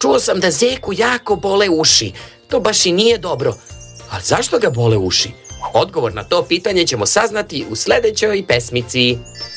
Čuo sam da Zeku jako bole uši. To baš i nije dobro. Ali zašto ga bole uši? Odgovor na to pitanje ćemo saznati u sledećoj pesmici.